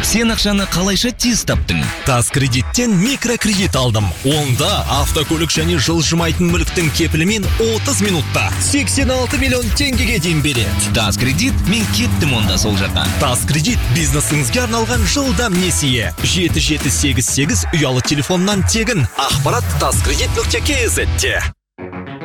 Сен ақшаны қалайша тез таптың? Тас кредиттен микрокредит алдым. Онда автокөлік және жылжымайтын мүліктің кепілімен 30 минутта 86 миллион теңгеге дейін береді. Тас кредит, мен кеттім онда сол жаққа. Тас кредит бизнесіңізге арналған жылдам несие. 7788 ұялы телефоннан тегін. Ақпарат taskredit.kz-те.